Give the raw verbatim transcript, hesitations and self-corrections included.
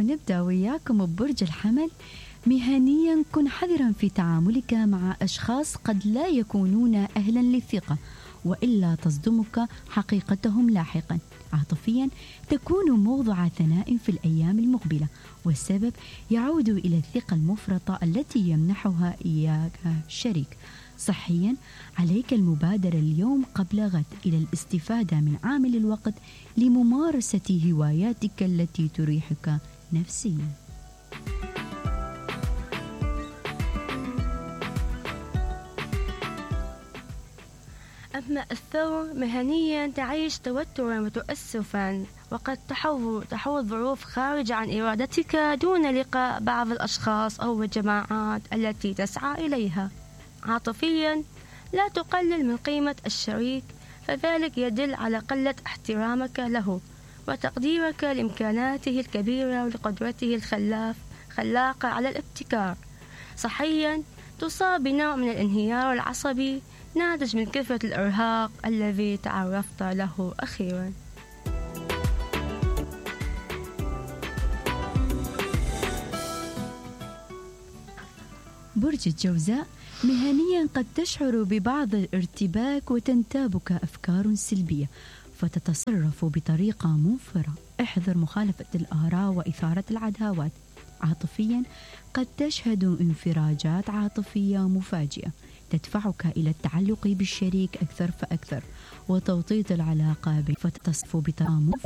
ونبدأ وياكم ببرج الحمل. مهنيا كن حذرا في تعاملك مع أشخاص قد لا يكونون أهلا للثقة، وإلا تصدمك حقيقتهم لاحقا. عاطفيا تكون موضع ثناء في الأيام المقبلة، والسبب يعود إلى الثقة المفرطة التي يمنحها إياك الشريك. صحيا عليك المبادرة اليوم قبل غد إلى الاستفادة من عامل الوقت لممارسة هواياتك التي تريحك نفسيا. أما الثور، مهنيا تعيش توترا وتؤسفا، وقد تحول تحول ظروف خارجة عن إرادتك دون لقاء بعض الأشخاص أو الجماعات التي تسعى إليها. عاطفيا لا تقلل من قيمة الشريك، فذلك يدل على قلة احترامك له وتقديرك لإمكاناته الكبيرة ولقدرته الخلاف خلاقة على الابتكار. صحيا تصاب بنوع من الانهيار العصبي ناتج من كثرة الإرهاق الذي تعرضت له أخيرا. برج الجوزاء، مهنيا قد تشعر ببعض الارتباك وتنتابك أفكار سلبية فتتصرف بطريقة منفرة. احذر مخالفة الآراء وإثارة العداوات. عاطفيا قد تشهد انفراجات عاطفية مفاجئة تدفعك إلى التعلق بالشريك أكثر فأكثر وتوطيد العلاقة فتتصف بطريقة